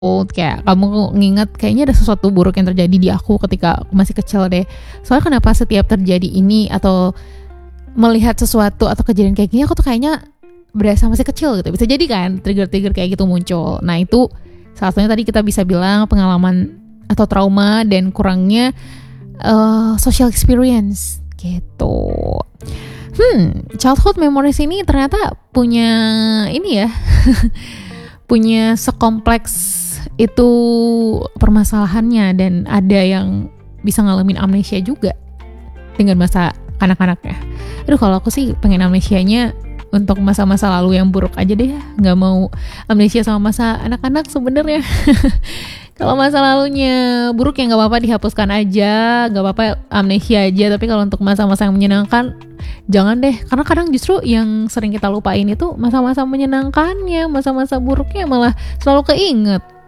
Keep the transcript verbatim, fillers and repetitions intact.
Kayak kamu nginget kayaknya ada sesuatu buruk yang terjadi di aku ketika aku masih kecil deh. Soalnya kenapa setiap terjadi ini atau melihat sesuatu atau kejadian kayak gini aku tuh kayaknya berasa masih kecil gitu. Bisa jadi kan trigger-trigger kayak gitu muncul. Nah itu salah satunya tadi kita bisa bilang pengalaman atau trauma dan kurangnya uh, social experience gitu. Hmm, childhood memories ini ternyata punya ini ya, punya sekompleks itu permasalahannya, dan ada yang bisa ngalamin amnesia juga dengan masa anak-anaknya. Aduh kalau aku sih pengen amnesianya untuk masa-masa lalu yang buruk aja deh ya, nggak mau amnesia sama masa anak-anak sebenarnya. Kalau masa lalunya buruk ya nggak apa-apa dihapuskan aja, nggak apa-apa amnesia aja. Tapi kalau untuk masa-masa yang menyenangkan jangan deh, karena kadang justru yang sering kita lupain itu masa-masa menyenangkannya, masa-masa buruknya malah selalu keinget.